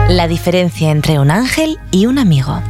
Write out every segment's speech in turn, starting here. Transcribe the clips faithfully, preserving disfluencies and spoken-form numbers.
La diferencia entre un ángel y un amigo.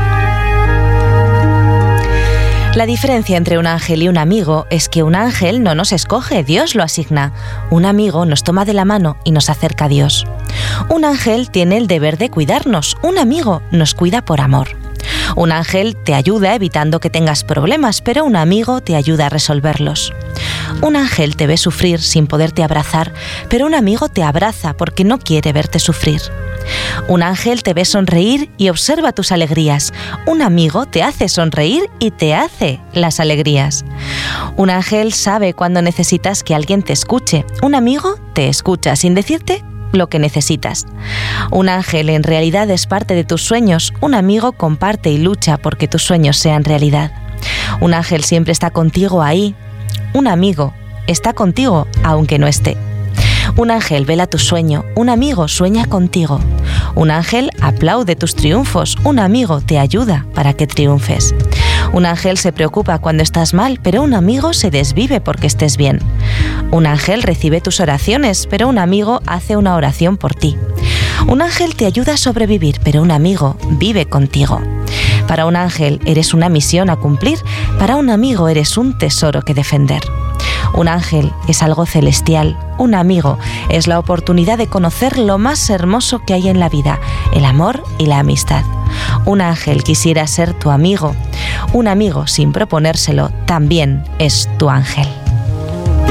La diferencia entre un ángel y un amigo es que un ángel no nos escoge, Dios lo asigna. Un amigo nos toma de la mano y nos acerca a Dios. Un ángel tiene el deber de cuidarnos, un amigo nos cuida por amor. Un ángel te ayuda evitando que tengas problemas, pero un amigo te ayuda a resolverlos. Un ángel te ve sufrir sin poderte abrazar, pero un amigo te abraza porque no quiere verte sufrir. Un ángel te ve sonreír y observa tus alegrías. Un amigo te hace sonreír y te hace las alegrías. Un ángel sabe cuando necesitas que alguien te escuche. Un amigo te escucha sin decirte lo que necesitas. Un ángel en realidad es parte de tus sueños. Un amigo comparte y lucha porque tus sueños sean realidad. Un ángel siempre está contigo ahí. Un amigo está contigo aunque no esté. Un ángel vela tu sueño, un amigo sueña contigo. Un ángel aplaude tus triunfos, un amigo te ayuda para que triunfes. Un ángel se preocupa cuando estás mal, pero un amigo se desvive porque estés bien. Un ángel recibe tus oraciones, pero un amigo hace una oración por ti. Un ángel te ayuda a sobrevivir, pero un amigo vive contigo. Para un ángel eres una misión a cumplir, para un amigo eres un tesoro que defender. Un ángel es algo celestial, un amigo es la oportunidad de conocer lo más hermoso que hay en la vida, el amor y la amistad. Un ángel quisiera ser tu amigo, un amigo sin proponérselo también es tu ángel.